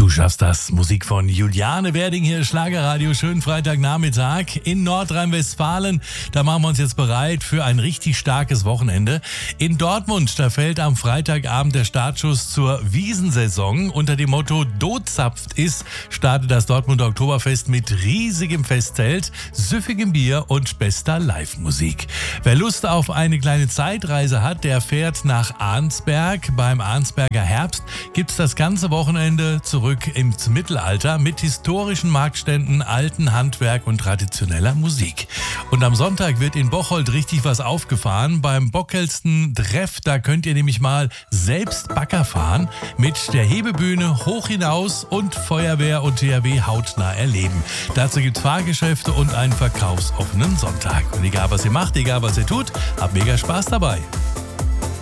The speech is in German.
Du schaffst das. Musik von Juliane Werding hier, Schlagerradio. Schönen Freitagnachmittag in Nordrhein-Westfalen. Da machen wir uns jetzt bereit für ein richtig starkes Wochenende. In Dortmund, da fällt am Freitagabend der Startschuss zur Wiesensaison. Unter dem Motto Dozapft ist, startet das Dortmunder Oktoberfest mit riesigem Festzelt, süffigem Bier und bester Live-Musik. Wer Lust auf eine kleine Zeitreise hat, der fährt nach Arnsberg. Beim Arnsberger Herbst gibt's das ganze Wochenende zurück ins Mittelalter mit historischen Marktständen, alten Handwerk und traditioneller Musik. Und am Sonntag wird in Bocholt richtig was aufgefahren. Beim Bockelsten Treff, da könnt ihr nämlich mal selbst Bagger fahren, mit der Hebebühne hoch hinaus und Feuerwehr und THW hautnah erleben. Dazu gibt's Fahrgeschäfte und einen verkaufsoffenen Sonntag. Und egal was ihr macht, egal was ihr tut, habt mega Spaß dabei.